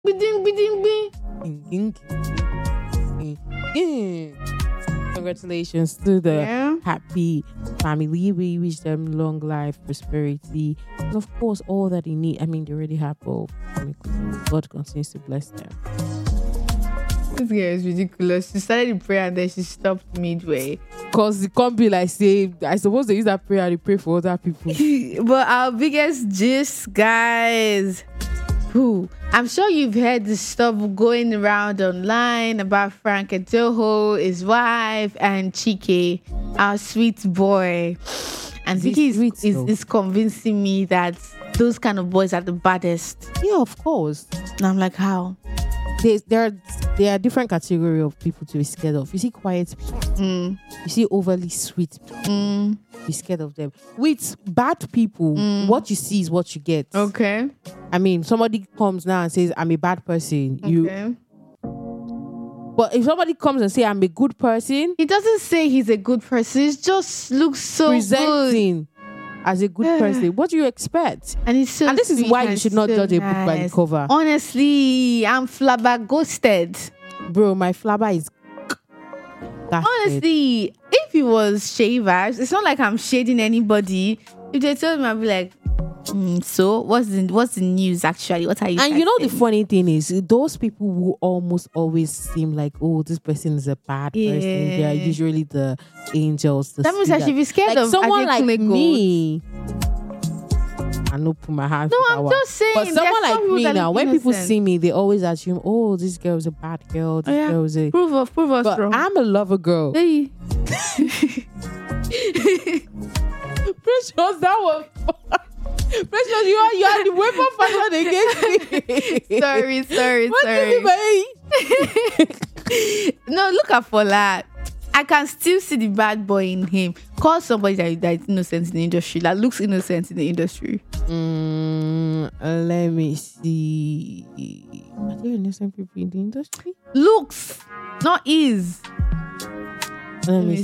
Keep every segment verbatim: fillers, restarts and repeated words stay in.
Biding, biding, bing. Ding, ding, ding, ding. Congratulations to the Yeah. happy family. We wish them long life, prosperity, and of course all that they need. I mean, they already have both. I mean, God continues to bless them. This girl is ridiculous. She started the prayer and then she stopped midway. Cause it can't be like say, I suppose they use that prayer to pray for other people. But our biggest gist, guys. Who? I'm sure you've heard the stuff going around online about Frank Adoho, his wife, and Chike, our sweet boy. And Is he Vicky is, sweet, is, though? is convincing me that those kind of boys are the baddest. Yeah, of course. And I'm like, how? There's, there are there are different category of people to be scared of. You see quiet people. Mm, You see overly sweet people. mm, Be scared of them. With bad people, what you see is what you get. okay. I mean, somebody comes now and says, I'm a bad person. You Okay. But if somebody comes and say I'm a good person, He doesn't say he's a good person. He just looks so good. presenting as a good person, what do you expect? And it's so And this is sweet why you and should not so judge a book by the nice. cover. Honestly, I'm flabbergasted. Bro, my flabber is gasted. Honestly, if it was shavers, it's not like I'm shading anybody. If they told me, I'd be like, "Hmm, so what's the what's the news actually? What are you?" And you know the typing?" funny thing is, those people who almost always seem like, oh, this person is a bad person. They are Yeah. usually the angels. The That means I sweet- should be scared like of someone like Adekunle Gold. me. I know put my hands. No, to I'm that one. just saying. But there someone are some like people me that now, look when people innocent. see me, they always assume, oh, this girl is a bad girl. This Oh, yeah. girl is a. prove us, prove us But wrong. I'm a lover girl. Hey. Precious, that was. Precious, you are you are the weapon fashion against me. sorry, sorry, What do sorry. you mean by? No, look at Fola. I can still see the bad boy in him. Call somebody that, that is innocent in the industry, that looks innocent in the industry. Mm, let me see. Are there innocent people in the industry? Looks, not is. Let, me me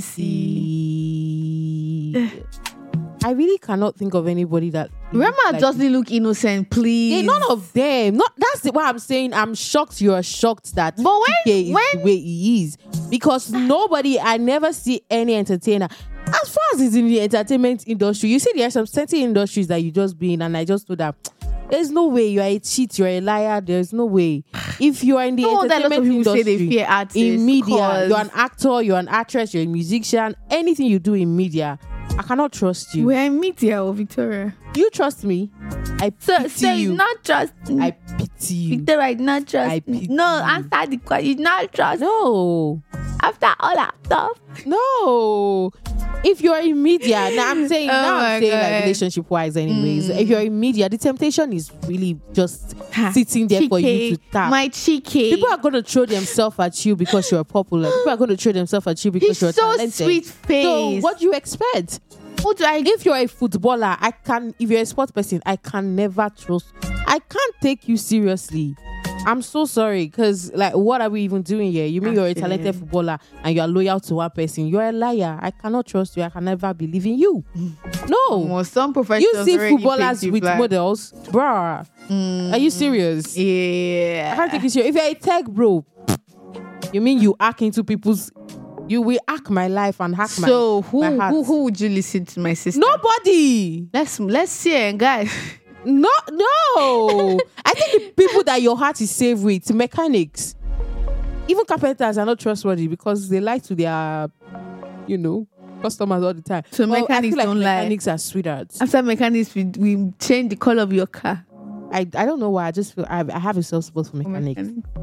see. I really cannot think of anybody that. Rema like- doesn't look innocent, please. They, none of them. Not that's the, what I'm saying. I'm shocked. You are shocked that. But when- T K is when- the way he is, because nobody. I never see any entertainer. As far as it's in the entertainment industry, you see there are some certain industries that you just be in, and I just know that. There's no way you are a cheat, you're a liar. There's no way. If you are in the No wonder a lot of entertainment people say industry, they fear artists. in media, 'cause you're an actor, you're an actress, you're a musician. Anything you do in media, I cannot trust you. We're in media, oh, Victoria. Do you trust me? I So, pity so you. you not trust me. I pity you. Victoria, you not trust I me. pity No, you. answer the question. You not trust No, after all that stuff. no. If you're in media, now I'm saying, Oh now my I'm saying like God. relationship wise, anyways. Mm. If you're in media, the temptation is really just Ha, sitting there for you Chike, to tap. My cheeky. People are going to throw themselves at you because you're popular. People are going to throw themselves at you because He's you're so talented. sweet face. So what do you expect? Who do I If you're a footballer, I can. If you're a sports person, I can never trust. I can't take you seriously. I'm so sorry, because like, what are we even doing here? You mean you're a Actually. talented footballer and you're loyal to one person? You're a liar. I cannot trust you. I can never believe in you. No. Well, some professionals You see already footballers paint you with black. models, bruh. Mm, Are you serious? I Yeah. can't take you serious. If you're a tech bro, you mean you hack into people's? You will hack my life and hack my. So who, my heart. who who would you listen to, my sister? Nobody. Let's let's see it, guys. No, no. I think the people that your heart is safe with, mechanics, even carpenters are not trustworthy because they lie to their, you know, customers all the time. So Well, I mechanics feel like don't lie. mechanics are sweethearts. After mechanics, we, we change the color of your car. I, I don't know why. I just feel I, I have a soft spot for mechanics.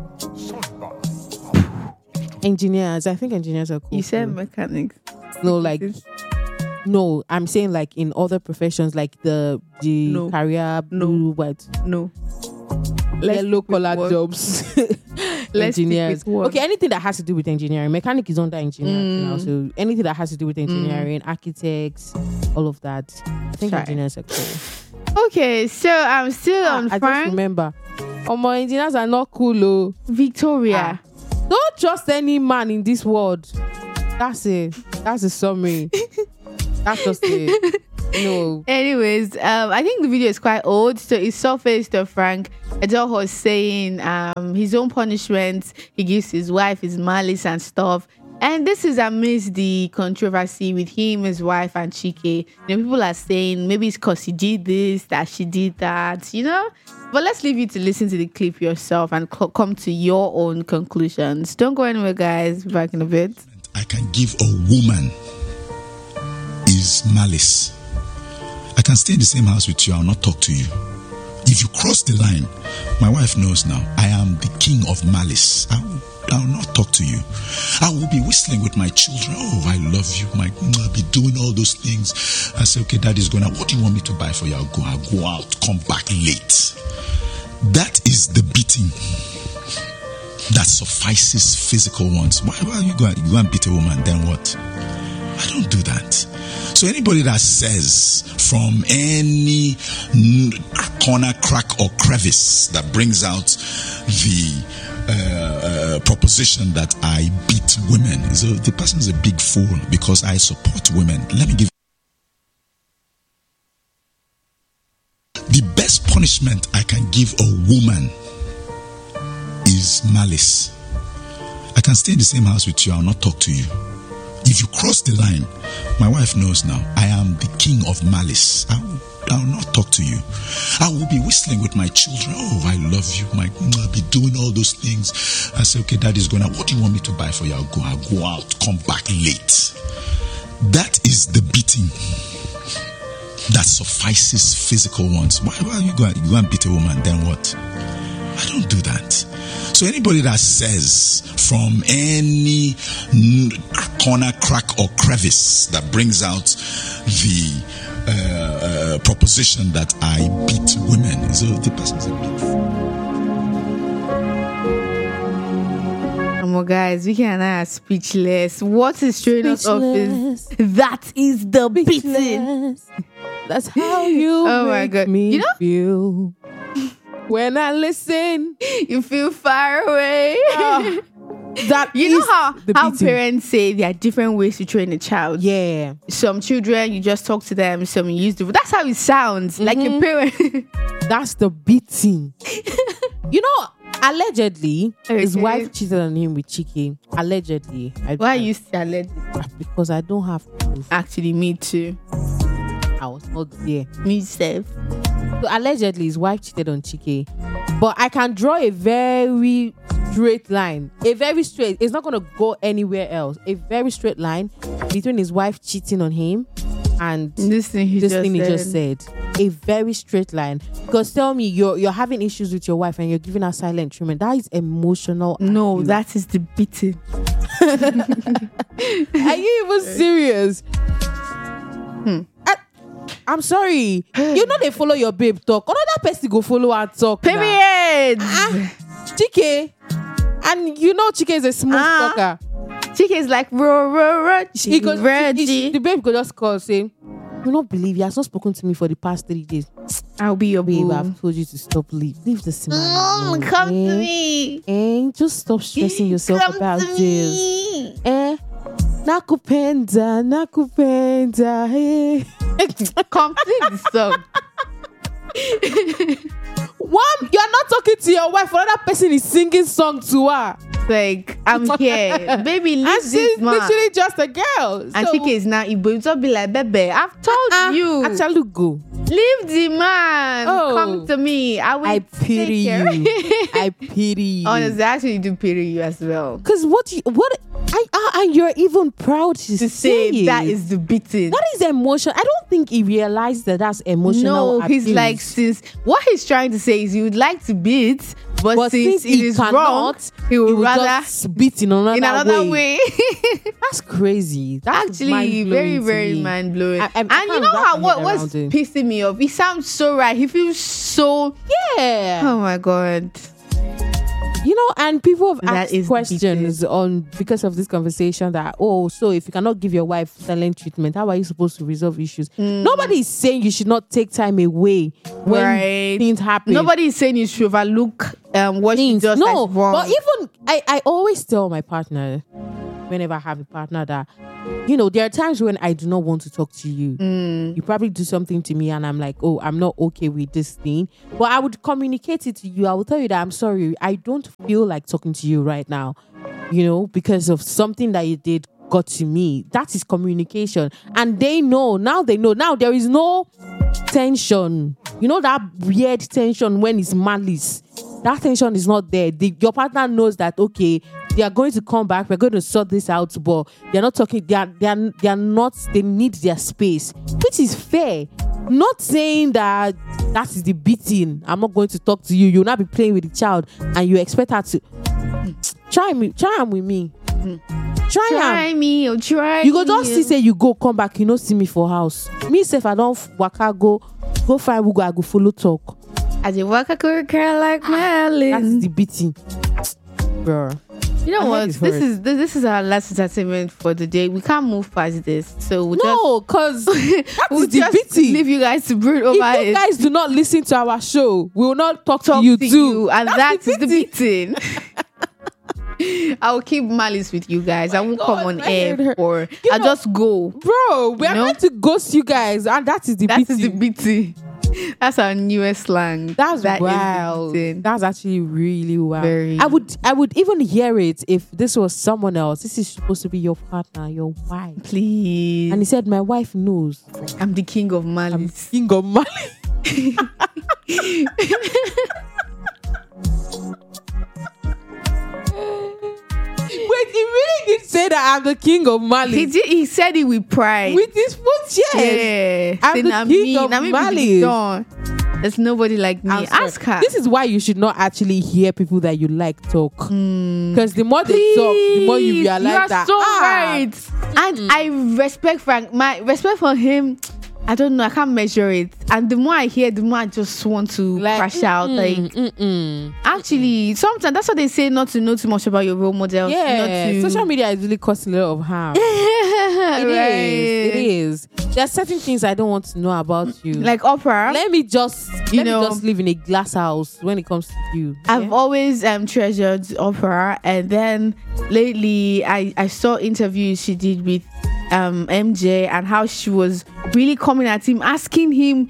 Engineers, I think engineers are cool. You said too. mechanics. no, like no. I'm saying like in other professions, like the the No. career No. blue, what No. yellow collar work. jobs. Let's stick Engineers. with work. Okay, anything that has to do with engineering. Mechanic is under engineering Mm. now. So anything that has to do with engineering, architects, all of that. I think Try. engineers are cool. Okay, so I'm still Ah, on I just Frank remember. Oh, my engineers are not cool, oh. Victoria. Don't trust any man in this world. That's it. That's the summary. That's just it. No. Anyways, um, I think the video is quite old. So it surfaced of Frank Edoho saying um his own punishment he gives his wife is malice and stuff. And this is amidst the controversy with him, his wife, and Chike. You know, people are saying maybe it's because he did this, that she did that, you know? But let's leave you to listen to the clip yourself and co- come to your own conclusions. Don't go anywhere, guys. Be back in a bit. I can give a woman is malice. I can stay in the same house with you. I'll not talk to you. If you cross the line, my wife knows now, I am the king of malice. I will, I will not talk to you. I will be whistling with my children. Oh, I love you. My, I'll be doing all those things. I say, okay, daddy's going out. What do you want me to buy for you? I'll go, I'll go out, come back late. That is the beating that suffices physical ones. Why, why are you going, you go and beat a woman? Then what? I don't do that. So anybody that says from any corner, crack, or crevice that brings out the uh, uh, proposition that I beat women, so the person is a big fool because I support women. Let me give the best punishment I can give a woman is malice. I can stay in the same house with you. I'll not talk to you. If you cross the line, my wife knows now, I am the king of malice. I will, I will not talk to you. I will be whistling with my children. Oh, I love you. My, I'll be doing all those things. I say, okay, daddy's going out. What do you want me to buy for you? I'll go, I'll go out, come back late. That is the beating that suffices physical ones. Why, why are you going, you go and beat a woman? Then what? I don't do that. So anybody that says from any corner, crack, or crevice that brings out the uh, uh, proposition that I beat women, so the person is a big fool. Come on, guys, we can are speechless. What is throwing us off is that is the beating. That's how you Oh my make God. me You know- feel. When I listen, You feel far away. ah, that You know is how, the how beating. parents say there are different ways to train a child. Yeah, Some children, you just talk to them. Some you use the. That's how it sounds. Like a parent. that's the beating. You know, allegedly, his Okay. wife cheated on him with Chike. Allegedly. I, Why I, you alleged? Because I don't have proof. Actually, me too. I was not there. Me safe. So allegedly, his wife cheated on Chike. But I can draw a very straight line. A very straight. It's not going to go anywhere else. A very straight line between his wife cheating on him and This thing he this just thing he said. just said. A very straight line. Because tell me, you're you're having issues with your wife and you're giving her silent treatment. That is emotional. No, abuse. that is the beating. Are you even serious? Hmm. I, I'm sorry. You know they follow your babe talk. Another person go follow her talk. now. Period. Ah, Chike. And you know Chike is a smooth Ah. talker. Chike is like ro ro ro. He goes, Reggie. he- the babe could just call say, you not believe he has not spoken to me for the past three days. I'll be your Babe, boo. I've told you to stop. Leave. Leave this man Mm, alone. come eh? to me. Eh? Just stop stressing yourself Come about to this. me. Eh? Nakupenda, nakupenda, eh? Complete the song. One, you're not talking to your wife. Another person is singing song to her. Like, I'm here. Baby, leave And this she's man. literally just a girl. And So- Chike is now Igbo. It's not be like, baby, I've told Ah, you. Actually, go. Leave the man. Oh. Come to me. I will I pity take care. you. I pity you. Honestly, I actually do pity you as well. Because what you, what I, I and you're even proud to, To say it. that is the beating. that is emotion. I don't think he realized that that's emotional. No, he's abuse. like, since what he's trying to say is he would like to beat, but, but since, since it he is cannot, wrong, he would rather just beat in another, in another way. way. That's crazy. That's Actually, mind-blowing very, to very me. mind blowing. I- I- I And can't you know wrap how my what head what's around it. pissing me off? He sounds so right. He feels so. Yeah. Oh my god. You know, and people have That asked is questions on because of this conversation that, oh, so if you cannot give your wife silent treatment, how are you supposed to resolve issues? Nobody is saying you should not take time away when Right. things happen. Nobody is saying you should overlook um what she things. does No, that's wrong. but even I, I always tell my partner, whenever I have a partner, that you know, there are times when I do not want to talk to you. Mm. You probably do something to me and I'm like, oh, I'm not okay with this thing. But I would communicate it to you. I will tell you that I'm sorry. I don't feel like talking to you right now, you know, because of something that you did got to me. That is communication. And they know. Now they know. Now there is no tension. You know that weird tension when it's malice. That tension is not there. The, your partner knows that, okay, they are going to come back. We're going to sort this out, but they're not talking. They are, they are, they are not, they need their space, which is fair. Not saying that that is the beating. I'm not going to talk to you. You'll not be playing with the child and you expect her to try me, try him with me. Try, Try me or try You go just me. see say you go come back, you no see me for house. Me self, I don't waka go go find who go, I go follow talk. As you walk a quick girl like Merlin. That's the beating, bro. You know My what? head is This hurt. is this, this is our last entertainment for the day. We can't move past this, so we No, cause that just we'll is the just beating. leave you guys to brood over If you it. guys do not listen to our show, we will not talk, Talk to you to too. you, and That's that is the beating. I will keep malice with you guys. I won't God, come on my head air hurt. or You I'll know- just go. Bro, we are You know? going to ghost you guys, and that is the That beating. is the beating. That's our newest slang. That's That is the wild. beating. That's actually really wild. Very. I would I would even hear it if this was someone else. This is supposed to be your partner, your wife. Please. And he said, my wife knows. I'm the king of I'm malice. king of Mali. Wait, he really did say that I'm the king of Mali. He did, he said it with pride. With his foot chest. Yeah. I'm Say, the "Na king me, of na me be the Mali." Don. There's nobody like me. I'm sorry. Ask her. This is why you should not actually hear people that you like talk. Because the more they Please, talk, the more you realize you are that. so ah, right. And I respect Frank. My respect for him, I don't know. I can't measure it. And the more I hear, the more I just want to Like, crash out. mm, Like, mm-mm. actually, sometimes that's what they say. Not to know too much about your role models. Yeah, Not to, social media is really causing a lot of harm. It right. is. It is. There are certain things I don't want to know about you. Like Oprah. let me just You let know- me just live in a glass house when it comes to you. I've Yeah? always um treasured Oprah, and then lately I I saw interviews she did with um M J and how she was really coming at him, asking him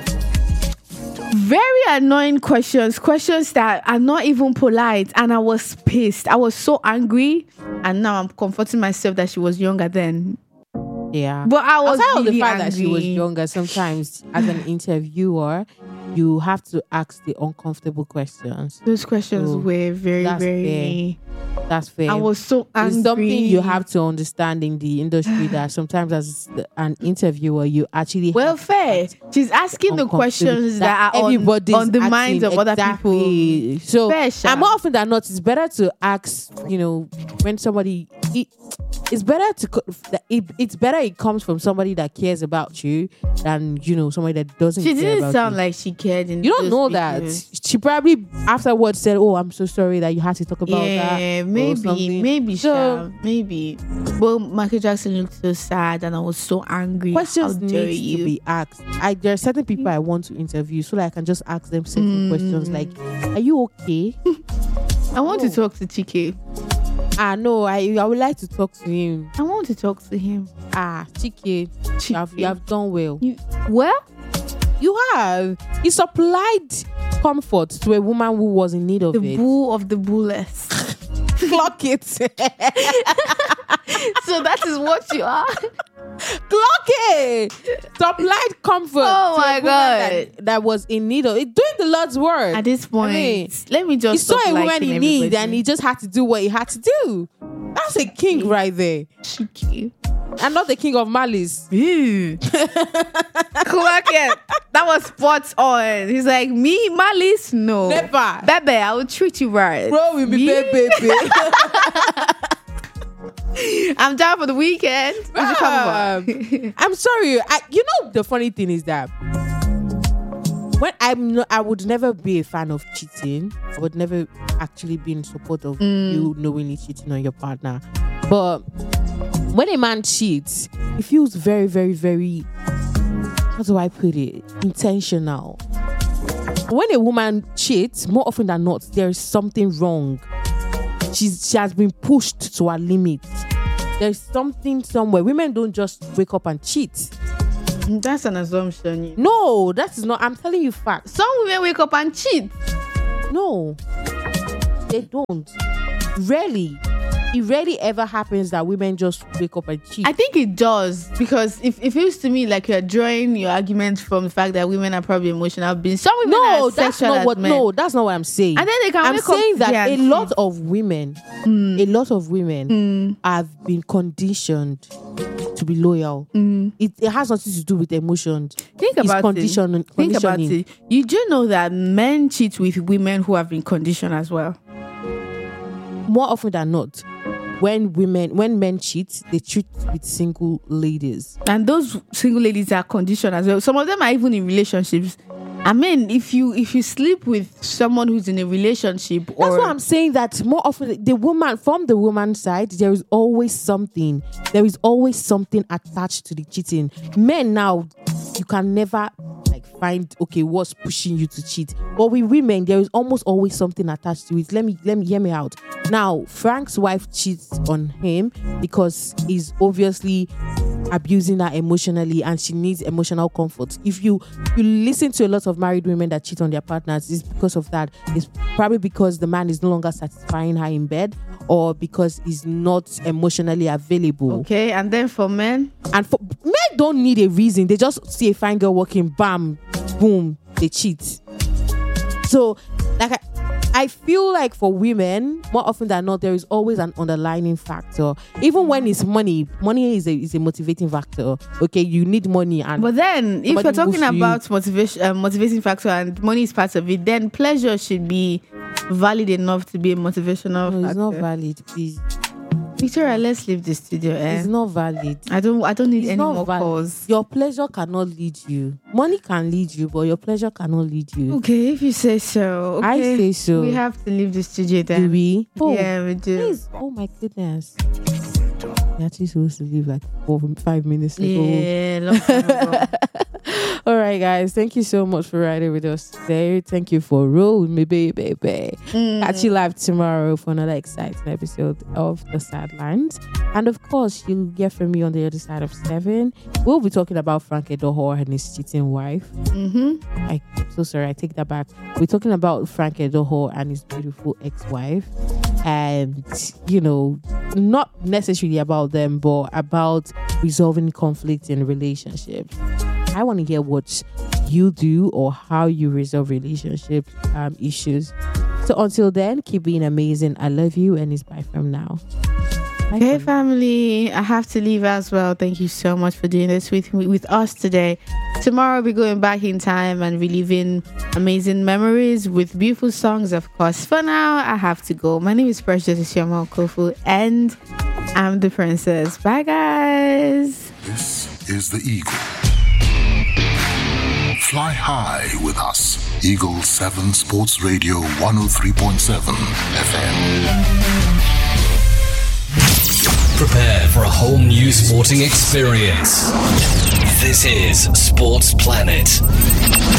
very annoying questions, questions that are not even polite, and I was pissed. I was so angry, and now I'm comforting myself that she was younger then. Yeah. But I was Aside of really the fact angry. that she was younger, sometimes as an interviewer, you have to ask the uncomfortable questions. Those questions So, were very that's very. That's fair. I was so angry. It's something you have to understand in the industry that sometimes as an interviewer, you actually Well, have to fair. act She's asking the uncomfortable. questions that, are on, everybody's on the minds of asking. other people. Exactly. So, Fair, Sha. and more often than not, it's better to ask. You know, when somebody, it, it's better to. co- that It, it's better it comes from somebody that cares about you than you know somebody that doesn't. She care didn't about sound you. like she cared. In You don't those know that. videos. She probably afterwards said, "Oh, I'm so sorry that you had to talk about that." Yeah, or maybe, something. maybe, So- Sha, maybe. But Michael Jackson looked so sad, and I was so angry. Questions How dare need you? to be asked. I there are certain people I want to interview, so that I can just ask them certain Mm. questions like, "Are you okay?" I want to Oh. talk to Chike. ah, no, I I would like to talk to him. I want to talk to him. Ah, Chike, you have, Chike. you have done well. You- well, You have. He supplied comfort to a woman who was in need of the it. bull of the bullless. Clock it. So that is what you are. Clock it. Supplied comfort. Oh to a my woman God. That, that was in need of it. Doing the Lord's work. At this point, mean, let me just. He saw stop a woman liking in need everybody. and he just had to do what he had to do. That's a king right there. Chike. And not the king of malice. Ew. Clock it. That was spot on. He's like, me, malice? No. Never. Bebe, I will treat you right. Bro will be Me? baby. I'm down for the weekend. Would you come Um, over? I'm sorry. I, you know the funny thing is that when I'm not, I would never be a fan of cheating. I would never actually be in support of Mm. you knowingly cheating on your partner. But when a man cheats, it feels very, very, very. How do I put it? Intentional. When a woman cheats, more often than not, there is something wrong. She's she has been pushed to her limit. there's something somewhere. Women don't just wake up and cheat. That's an assumption. You know. No, that is not. I'm telling you facts. Some women wake up and cheat. No, they don't. Rarely. It rarely ever happens that women just wake up and cheat. I think it does, because if it feels to me like you're drawing your argument from the fact that women are probably emotional beings. Some women no, are that's sexual not as what. men. No, that's not what I'm saying. And then they can I'm wake saying up that a and lot cheat. of women, Mm. a lot of women Mm. have been conditioned to be loyal. Mm. It, it has nothing to do with emotions. Think It's about condition, it. Think about conditioning. it. You do know that men cheat with women who have been conditioned as well. More often than not, when women, when men cheat, they cheat with single ladies. And those single ladies are conditioned as well. Some of them are even in relationships. I mean, if you if you sleep with someone who's in a relationship, or That's why I'm saying that more often the woman, from the woman's side, there is always something. There is always something attached to the cheating. Men now, you can never like find okay what's pushing you to cheat. But with women, there is almost always something attached to it. Let me let me hear me out. Now, Frank's wife cheats on him because he's obviously abusing her emotionally and she needs emotional comfort. If you you listen to a lot of married women that cheat on their partners, it's because of that. It's probably because the man is no longer satisfying her in bed, or because he's not emotionally available. okay, and then for men, And for men don't need a reason. They just see a fine girl walking, bam, boom, they cheat. So like I, I feel like for women, more often than not, there is always an underlying factor. Even when it's money, money is a is a motivating factor. Okay, you need money, and but then if somebody you're talking moves you. about motivation, uh, motivating factor, and money is part of it, then pleasure should be valid enough to be a motivational no, factor. it's not valid. Please, Victoria, let's leave the studio. Eh? it's not valid. I don't. I don't need It's any not more valid. calls. Your pleasure cannot lead you. Money can lead you, but your pleasure cannot lead you. Okay, if you say so. I Okay. say so. We have to leave the studio Do then. we? Oh, Yeah, we do. please. Oh my goodness. We're actually supposed to leave like four, five minutes ago. Yeah, long time ago. All right, guys. Thank you so much for riding with us today. Thank you for rolling me, baby. baby. Mm. Catch you live tomorrow for another exciting episode of The Sidelines. And of course, you'll get from me on the other side of seven. We'll be talking about Frank Edoho and his cheating wife. Mm-hmm. I, I'm so sorry, I take that back. We're talking about Frank Edoho and his beautiful ex-wife. And, you know, not necessarily about them, but about resolving conflict in relationships. I want to hear what you do or how you resolve relationship um, issues. So until then, keep being amazing. I love you, and it's bye from now. Bye Hey from family, I have to leave as well. Thank you so much for doing this with with us today. Tomorrow we're going back in time and reliving amazing memories with beautiful songs, of course. For now, I have to go. My name is Precious Isioma Okofu, and I'm the princess. Bye guys. This is the Eagle. Fly high with us. Eagle seven Sports Radio one oh three point seven F M. Prepare for a whole new sporting experience. This is Sports Planet.